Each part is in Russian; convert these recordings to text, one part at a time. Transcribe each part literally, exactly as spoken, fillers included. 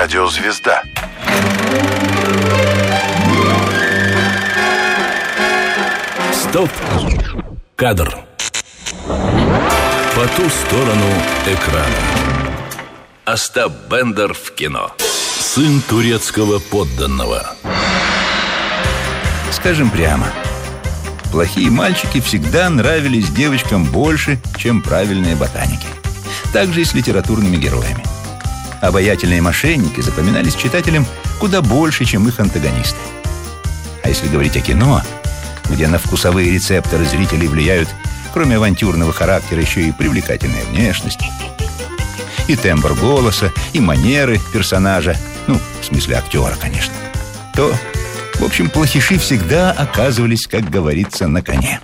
Радиозвезда. Стоп! Кадр. По ту сторону экрана. Остап Бендер в кино. Сын турецкого подданного. Скажем прямо, плохие мальчики всегда нравились девочкам больше, чем правильные ботаники. Так же и с литературными героями. Обаятельные мошенники запоминались читателям куда больше, чем их антагонисты. А если говорить о кино, где на вкусовые рецепторы зрителей влияют, кроме авантюрного характера, еще и привлекательная внешность, и тембр голоса, и манеры персонажа, ну, в смысле актера, конечно, то, в общем, плохиши всегда оказывались, как говорится, на коне.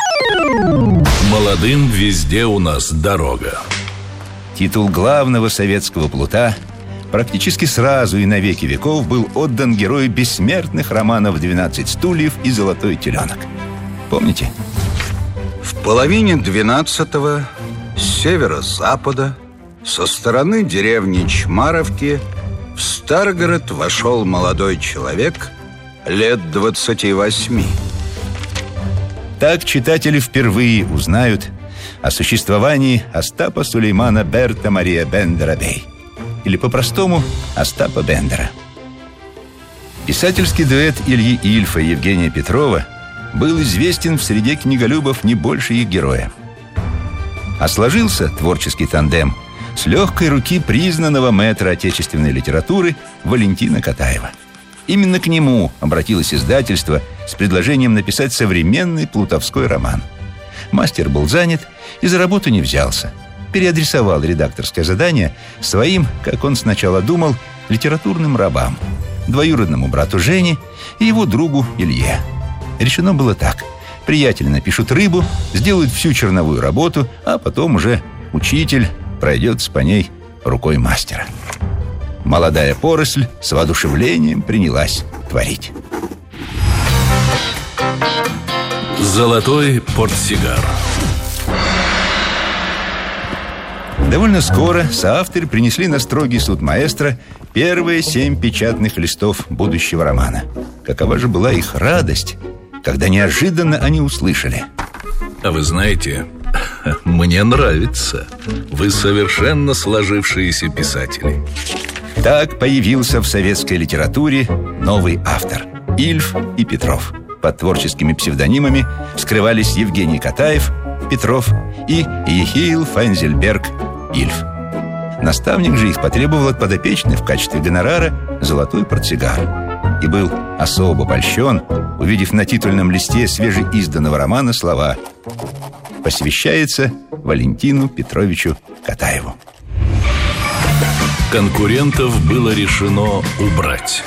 Молодым везде у нас дорога. Титул главного советского плута практически сразу и на веки веков был отдан герою бессмертных романов «Двенадцать стульев» и «Золотой теленок». Помните? В половине двенадцатого с северо-запада, со стороны деревни Чмаровки, в Старгород вошел молодой человек лет двадцати восьми. Так читатели впервые узнают о существовании Остапа Сулеймана Берта Мария Бендера Бей, или по-простому Остапа Бендера. Писательский дуэт Ильи Ильфа и Евгения Петрова был известен в среде книголюбов не больше их героя. А сложился творческий тандем с легкой руки признанного мэтра отечественной литературы Валентина Катаева. Именно к нему обратилось издательство с предложением написать современный плутовской роман. Мастер был занят и за работу не взялся. Переадресовал редакторское задание своим, как он сначала думал, литературным рабам, двоюродному брату Жене и его другу Илье. Решено было так: приятели напишут рыбу, сделают всю черновую работу, а потом уже учитель пройдется по ней рукой мастера. Молодая поросль с воодушевлением принялась творить. Золотой портсигар. Довольно скоро соавторы принесли на строгий суд маэстро первые семь печатных листов будущего романа. Какова же была их радость, когда неожиданно они услышали: а вы знаете, мне нравится. Вы совершенно сложившиеся писатели. Так появился в советской литературе новый автор – Ильф и Петров. Под творческими псевдонимами скрывались Евгений Катаев, Петров, и Ехиил Файнзельберг, Ильф. Наставник же их потребовал от подопечных в качестве гонорара золотой портсигар и был особо польщен, увидев на титульном листе свежеизданного романа слова: «Посвящается Валентину Петровичу Катаеву». Конкурентов было решено убрать.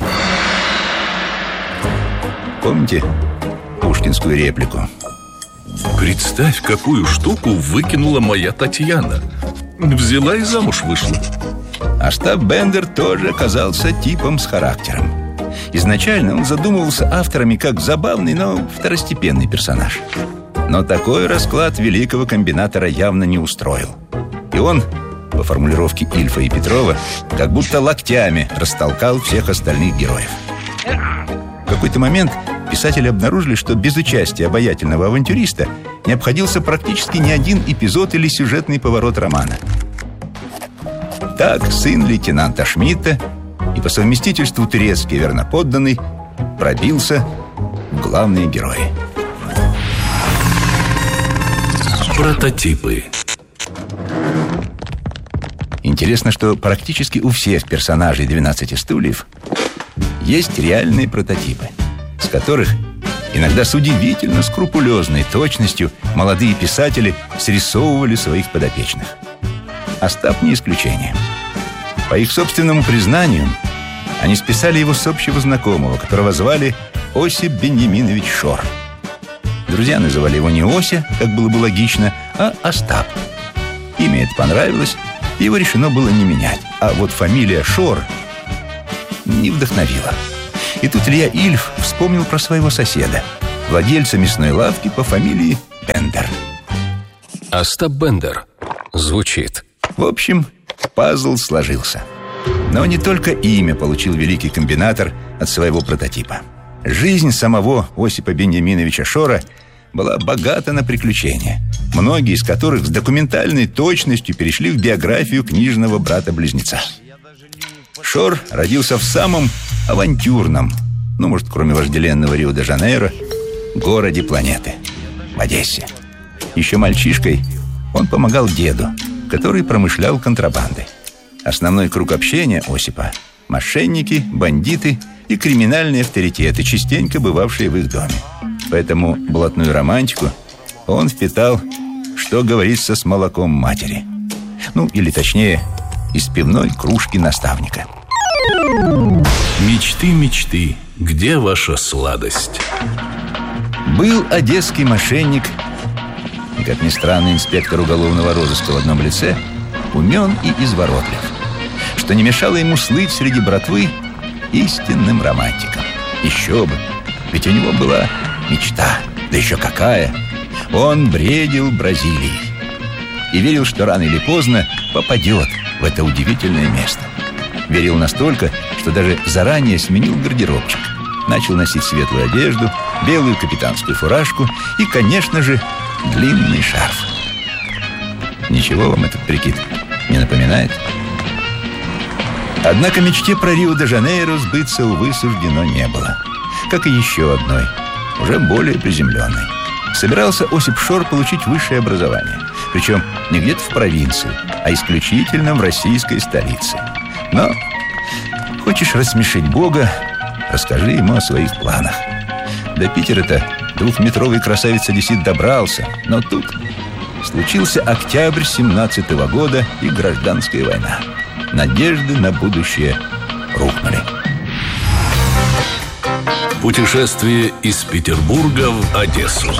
Помните пушкинскую реплику? Представь, какую штуку выкинула моя Татьяна. Взяла и замуж вышла. Остап Бендер тоже оказался типом с характером. Изначально он задумывался авторами как забавный, но второстепенный персонаж. Но такой расклад великого комбинатора явно не устроил. И он, по формулировке Ильфа и Петрова, как будто локтями растолкал всех остальных героев. В какой-то момент писатели обнаружили, что без участия обаятельного авантюриста не обходился практически ни один эпизод или сюжетный поворот романа. Так сын лейтенанта Шмидта и по совместительству турецкий верноподданный пробился в главные герои. Прототипы. Интересно, что практически у всех персонажей «Двенадцати стульев» есть реальные прототипы, с которых иногда с удивительно скрупулезной точностью молодые писатели срисовывали своих подопечных. Остап не исключение. По их собственному признанию, они списали его с общего знакомого, которого звали Осип Беньяминович Шор. Друзья называли его не Ося, как было бы логично, а Остап. Имя это понравилось, и его решено было не менять. А вот фамилия Шор не вдохновила. И тут Илья Ильф вспомнил про своего соседа, владельца мясной лавки по фамилии Бендер. Остап Бендер звучит. В общем, пазл сложился. Но не только имя получил великий комбинатор от своего прототипа. Жизнь самого Осипа Беньяминовича Шора была богата на приключения, многие из которых с документальной точностью перешли в биографию книжного брата-близнеца. Шор родился в самом авантюрном, ну, может, кроме вожделенного Рио-де-Жанейро, городе планеты, в Одессе. Еще мальчишкой он помогал деду, который промышлял контрабандой. Основной круг общения Осипа – мошенники, бандиты и криминальные авторитеты, частенько бывавшие в их доме. Поэтому блатную романтику он впитал, что говорится, с молоком матери. Ну, или точнее, из пивной кружки наставника. Мечты, мечты, где ваша сладость? Был одесский мошенник, и, как ни странно, инспектор уголовного розыска в одном лице, умен и изворотлив, что не мешало ему слыть среди братвы истинным романтиком. Еще бы, ведь у него была мечта, да еще какая. Он бредил Бразилией и верил, что рано или поздно попадет в это удивительное место. Верил настолько, что даже заранее сменил гардеробчик. Начал носить светлую одежду, белую капитанскую фуражку и, конечно же, длинный шарф. Ничего вам этот прикид не напоминает? Однако мечте про Рио-де-Жанейро сбыться, увы, суждено не было. Как и еще одной, уже более приземленной. Собирался Осип Шор получить высшее образование. Причем не где-то в провинции, а исключительно в российской столице. Но хочешь рассмешить Бога, расскажи ему о своих планах. До Питера-то двухметровый красавец-одессит добрался, но тут случился октябрь семнадцатого года и гражданская война. Надежды на будущее рухнули. Путешествие из Петербурга в Одессу.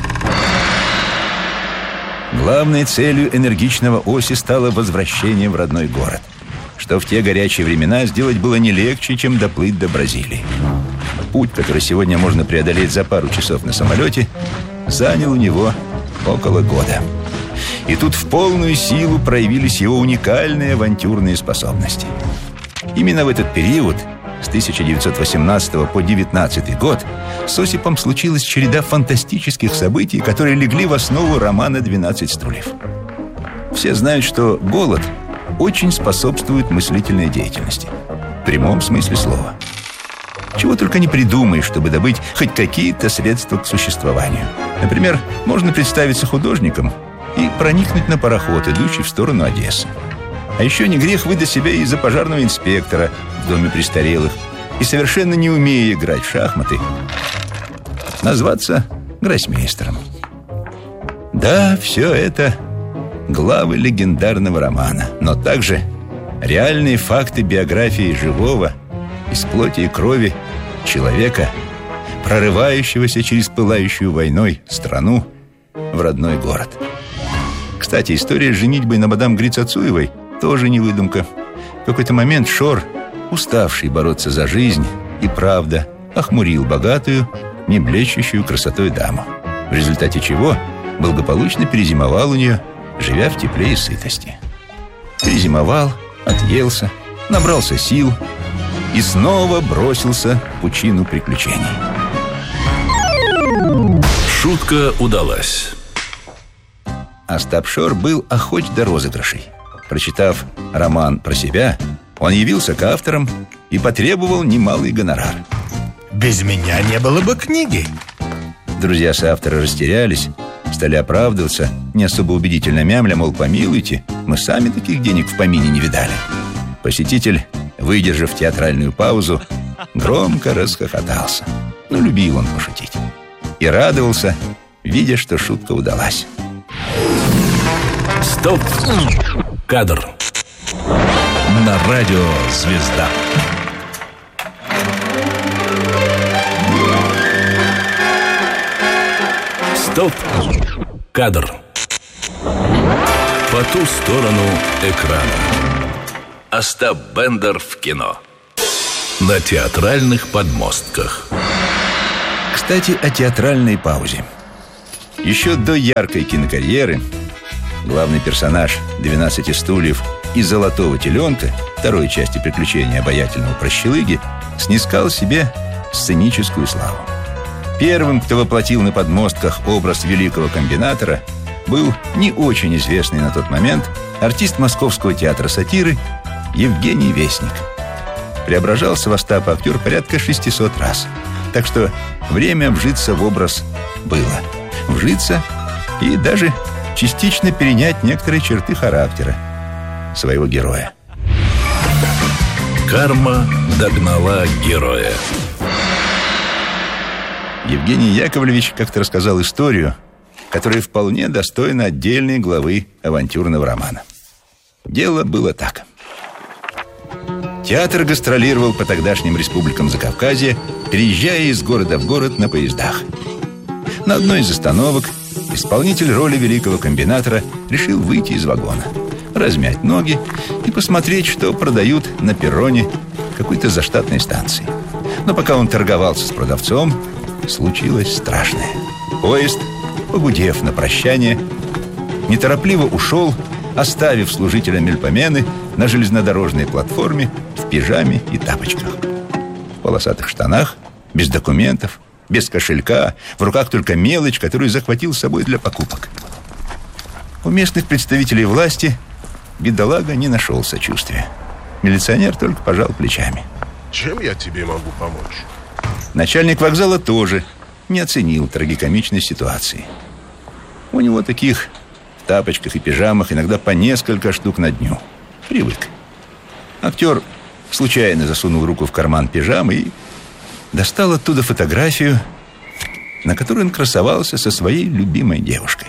Главной целью энергичного Оси стало возвращение в родной город, что в те горячие времена сделать было не легче, чем доплыть до Бразилии. Путь, который сегодня можно преодолеть за пару часов на самолете, занял у него около года. И тут в полную силу проявились его уникальные авантюрные способности. Именно в этот период, с тысяча девятьсот восемнадцатого по девятнадцатый год, с Осипом случилась череда фантастических событий, которые легли в основу романа «двенадцать стульев». Все знают, что голод очень способствует мыслительной деятельности, в прямом смысле слова. Чего только не придумаешь, чтобы добыть хоть какие-то средства к существованию. Например, можно представиться художником и проникнуть на пароход, идущий в сторону Одессы. А еще не грех выдать себя и за пожарного инспектора в доме престарелых и, совершенно не умея играть в шахматы, назваться гроссмейстером. Да, все это главы легендарного романа, но также реальные факты биографии живого, из плоти и крови человека, прорывающегося через пылающую войной страну в родной город. Кстати, история с женитьбой на мадам Грицацуевой тоже не выдумка. В какой-то момент Шор, уставший бороться за жизнь, и правда охмурил богатую, не блещущую красотой даму, в результате чего благополучно перезимовал у нее, живя в тепле и сытости. Перезимовал, отъелся, набрался сил и снова бросился в пучину приключений. Шутка удалась. Остап Шор был охоч до розыгрышей. Прочитав роман про себя, он явился к авторам и потребовал немалый гонорар. Без меня не было бы книги. Друзья соавтора растерялись, стали оправдываться, не особо убедительно мямля, мол, помилуйте, мы сами таких денег в помине не видали. Посетитель, выдержав театральную паузу, громко расхохотался. Ну, любил он пошутить. И радовался, видя, что шутка удалась. Стоп! Кадр. На радио «Звезда». Стоп! Кадр. По ту сторону экрана. Остап Бендер в кино. На театральных подмостках. Кстати, о театральной паузе. Еще до яркой кинокарьеры главный персонаж «двенадцати стульев» и «Золотого теленка», второй части приключения обаятельного прощелыги, снискал себе сценическую славу. Первым, кто воплотил на подмостках образ великого комбинатора, был не очень известный на тот момент артист Московского театра сатиры Евгений Весник. Преображался в Остапа актер порядка шестисот раз. Так что время вжиться в образ было. Вжиться и даже частично перенять некоторые черты характера своего героя. Карма догнала героя. Евгений Яковлевич как-то рассказал историю, которая вполне достойна отдельной главы авантюрного романа. Дело было так. Театр гастролировал по тогдашним республикам Закавказья, переезжая из города в город на поездах. На одной из остановок исполнитель роли великого комбинатора решил выйти из вагона, размять ноги и посмотреть, что продают на перроне какой-то заштатной станции. Но пока он торговался с продавцом, случилось страшное. Поезд, погудев на прощание, неторопливо ушел, оставив служителя Мельпомены на железнодорожной платформе в пижаме и тапочках, в полосатых штанах, без документов, без кошелька, в руках только мелочь, которую захватил с собой для покупок. У местных представителей власти бедолага не нашел сочувствия. Милиционер только пожал плечами. Чем я тебе могу помочь? Начальник вокзала тоже не оценил трагикомичной ситуации. У него таких в тапочках и пижамах иногда по несколько штук на дню. Привык. Актер случайно засунул руку в карман пижамы и достал оттуда фотографию, на которой он красовался со своей любимой девушкой.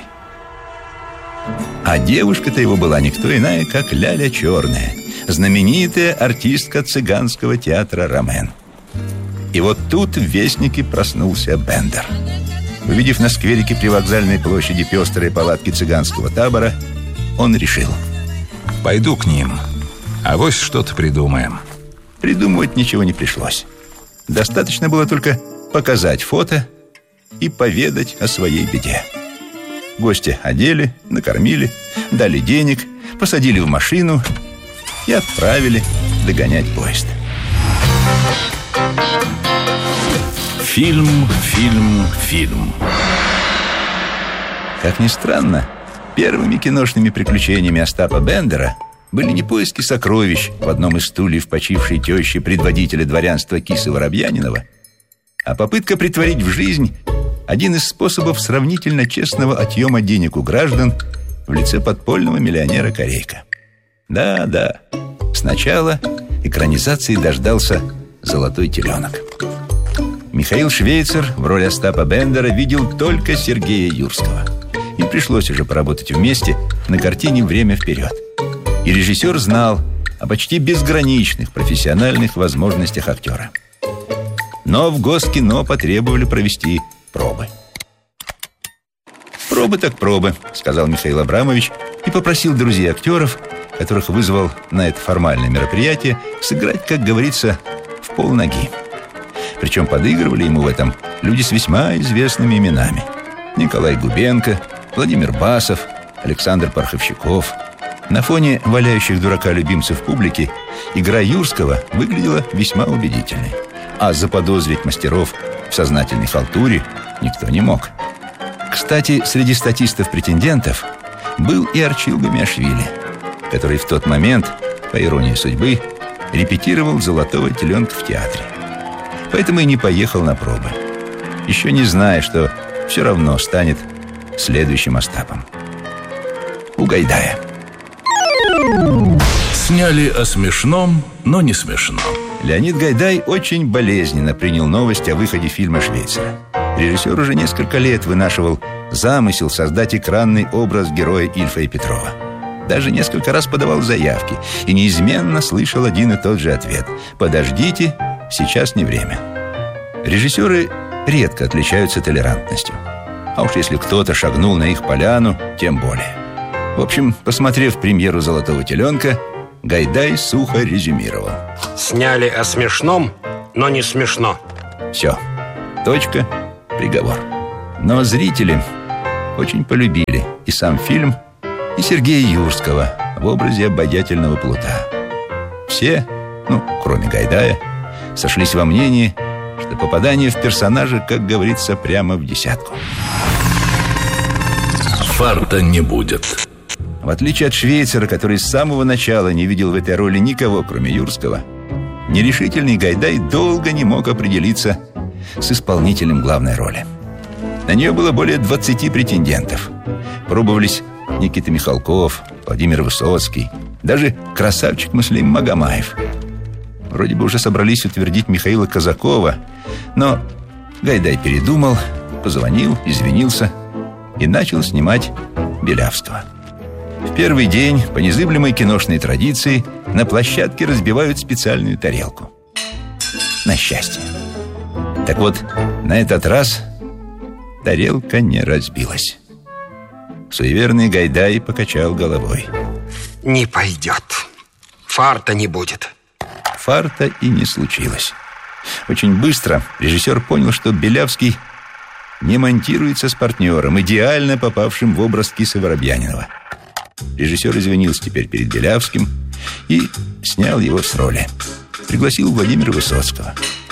А девушка-то его была никто иная, как Ляля Черная, знаменитая артистка цыганского театра «Ромен». И вот тут в Вестнике проснулся Бендер. Увидев на скверике при вокзальной площади пестрые палатки цыганского табора, он решил: пойду к ним, авось что-то придумаем. Придумывать ничего не пришлось. Достаточно было только показать фото и поведать о своей беде. Гостя одели, накормили, дали денег, посадили в машину и отправили догонять поезд. Фильм, фильм, фильм. Как ни странно, первыми киношными приключениями Остапа Бендера были не поиски сокровищ в одном из стульев почившей тещи предводителя дворянства Кисы Воробьянинова, а попытка притворить в жизнь один из способов сравнительно честного отъема денег у граждан в лице подпольного миллионера Корейка. Да-да, сначала экранизации дождался «Золотой теленок». Михаил Швейцер в роли Остапа Бендера видел только Сергея Юрского. Им пришлось уже поработать вместе на картине «Время вперед». И режиссер знал о почти безграничных профессиональных возможностях актера. Но в Госкино потребовали провести пробы. «Пробы так пробы», — сказал Михаил Абрамович и попросил друзей актеров, которых вызвал на это формальное мероприятие, сыграть, как говорится, в полноги. Причем подыгрывали ему в этом люди с весьма известными именами: Николай Губенко, Владимир Басов, Александр Порховщиков. На фоне валяющих дурака любимцев публики игра Юрского выглядела весьма убедительной. А заподозрить мастеров в сознательной халтуре никто не мог. Кстати, среди статистов-претендентов был и Арчил Гамиашвили, который в тот момент, по иронии судьбы, репетировал «Золотого теленка» в театре. Поэтому и не поехал на пробы, еще не зная, что все равно станет следующим Остапом. У Гайдая. Сняли о смешном, но не смешно. Леонид Гайдай очень болезненно принял новость о выходе фильма Швейцера. Режиссер уже несколько лет вынашивал замысел создать экранный образ героя Ильфа и Петрова. Даже несколько раз подавал заявки и неизменно слышал один и тот же ответ: «Подождите, сейчас не время». Режиссеры редко отличаются толерантностью. А уж если кто-то шагнул на их поляну, тем более. В общем, посмотрев премьеру «Золотого теленка», Гайдай сухо резюмировал: сняли о смешном, но не смешно. Все. Точка. Приговор. Но зрители очень полюбили и сам фильм, и Сергея Юрского в образе обаятельного плута. Все, ну, кроме Гайдая, сошлись во мнении, что попадание в персонажа, как говорится, прямо в десятку. Фарта не будет. В отличие от Швейцера, который с самого начала не видел в этой роли никого, кроме Юрского, нерешительный Гайдай долго не мог определиться с исполнителем главной роли. На нее было более двадцати претендентов. Пробовались Никита Михалков, Владимир Высоцкий, даже красавчик Муслим Магомаев. Вроде бы уже собрались утвердить Михаила Казакова, но Гайдай передумал, позвонил, извинился и начал снимать Белявского. В первый день, по незыблемой киношной традиции, на площадке разбивают специальную тарелку. На счастье. Так вот, на этот раз тарелка не разбилась. Суеверный Гайдай покачал головой. Не пойдет. Фарта не будет. Фарта и не случилось. Очень быстро режиссер понял, что Белявский не монтируется с партнером, идеально попавшим в образ Кисы Воробьянинова. Режиссер извинился теперь перед Белявским и снял его с роли. Пригласил Владимира Высоцкого.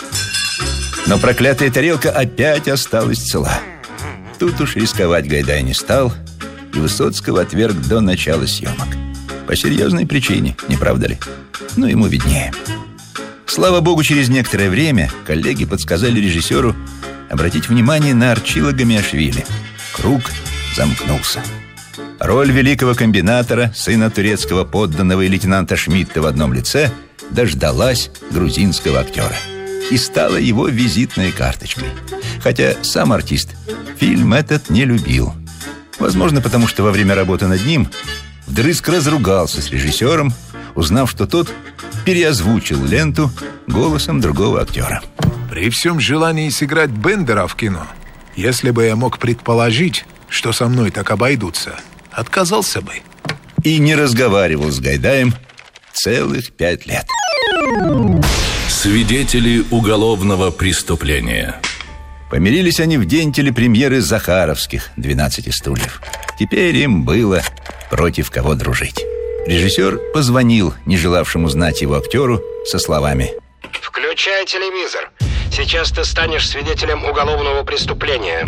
Но проклятая тарелка опять осталась цела. Тут уж рисковать Гайдай не стал, и Высоцкого отверг до начала съемок. По серьезной причине, не правда ли? Но ему виднее. Слава богу, через некоторое время коллеги подсказали режиссеру обратить внимание на Арчила Гамиашвили. Круг замкнулся. Роль великого комбинатора, сына турецкого подданного и лейтенанта Шмидта в одном лице, дождалась грузинского актера и стала его визитной карточкой. Хотя сам артист фильм этот не любил. Возможно, потому что во время работы над ним вдрызг разругался с режиссером, узнав, что тот переозвучил ленту голосом другого актера. При всем желании сыграть Бендера в кино, если бы я мог предположить, что со мной так обойдутся, отказался бы. И не разговаривал с Гайдаем целых пять лет. Свидетели уголовного преступления. Помирились они в день телепремьеры «Захаровских» «двенадцати стульев». Теперь им было против кого дружить. Режиссер позвонил не желавшему знать его актеру со словами: Включай телевизор. Сейчас ты станешь свидетелем уголовного преступления.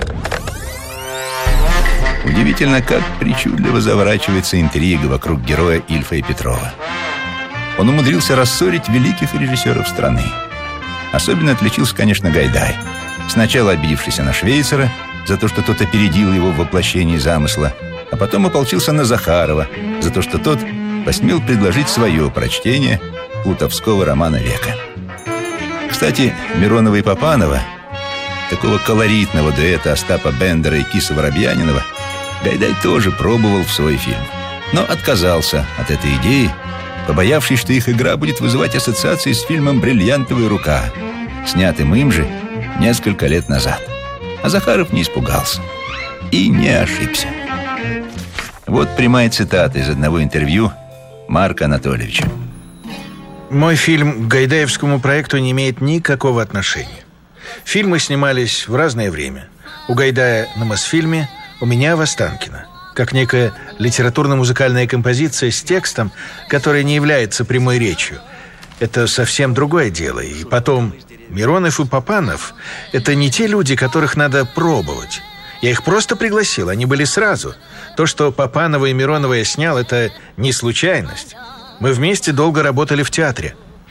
Удивительно, как причудливо заворачивается интрига вокруг героя Ильфа и Петрова. Он умудрился рассорить великих режиссеров страны. Особенно отличился, конечно, Гайдай. Сначала обидевшийся на Швейцера за то, что тот опередил его в воплощении замысла, а потом ополчился на Захарова за то, что тот посмел предложить свое прочтение плутовского романа века. Кстати, Миронова и Папанова, такого колоритного дуэта Остапа Бендера и Кисы Воробьянинова, Гайдай тоже пробовал в свой фильм, но отказался от этой идеи, побоявшись, что их игра будет вызывать ассоциации с фильмом «Бриллиантовая рука», снятым им же несколько лет назад. А Захаров не испугался и не ошибся. Вот прямая цитата из одного интервью Марка Анатольевича. Мой фильм к гайдаевскому проекту не имеет никакого отношения. Фильмы снимались в разное время. У Гайдая на Мосфильме, у меня в Останкино. Как некая литературно-музыкальная композиция с текстом, которая не является прямой речью. Это совсем другое дело. И потом, Миронов и Папанов – это не те люди, которых надо пробовать. Я их просто пригласил, они были сразу. То, что Папанова и Миронова я снял, это не случайность. Мы вместе долго работали в театре.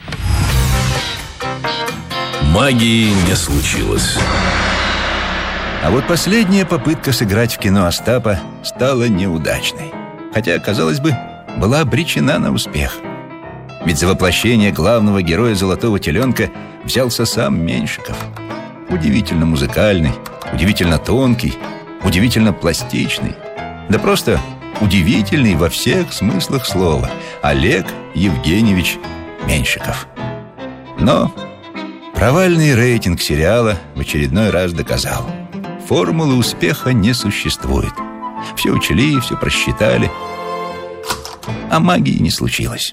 Магии не случилось. А вот последняя попытка сыграть в кино Остапа стала неудачной. Хотя, казалось бы, была обречена на успех. Ведь за воплощение главного героя «Золотого теленка» взялся сам Меньшиков. Удивительно музыкальный, удивительно тонкий, удивительно пластичный. Да просто удивительный во всех смыслах слова Олег Евгеньевич Меньшиков. Но провальный рейтинг сериала в очередной раз доказал: формулы успеха не существует. Все учли, все просчитали, а магии не случилось.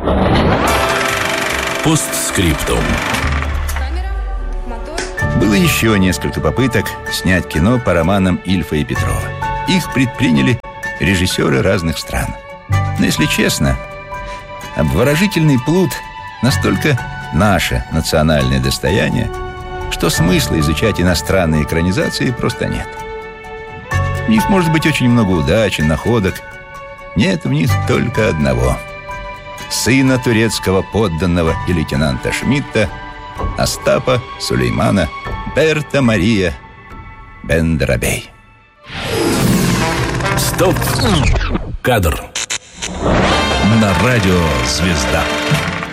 Постскриптум. Было еще несколько попыток снять кино по романам Ильфа и Петрова. Их предприняли режиссеры разных стран. Но, если честно, обворожительный плут настолько наше национальное достояние, что смысла изучать иностранные экранизации просто нет. В них может быть очень много удачи, находок. Нет в них только одного: сына турецкого подданного и лейтенанта Шмидта Остапа Сулеймана Берта Мария Бендерабей. Стоп! Кадр. На радио «Звезда».